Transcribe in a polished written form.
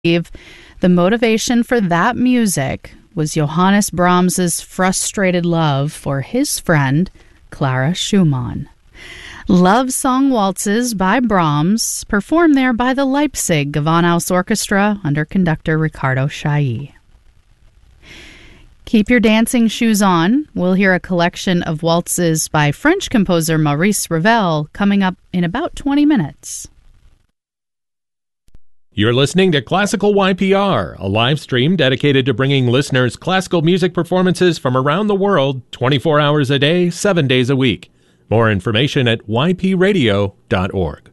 The motivation for that music was Johannes Brahms's frustrated love for his friend, Clara Schumann. Love Song Waltzes by Brahms, performed there by the Leipzig Gewandhaus Orchestra under conductor Ricardo Chailly. Keep your dancing shoes on. We'll hear a collection of waltzes by French composer Maurice Ravel coming up in about 20 minutes. You're listening to Classical YPR, a live stream dedicated to bringing listeners classical music performances from around the world 24 hours a day, 7 days a week. More information at ypradio.org.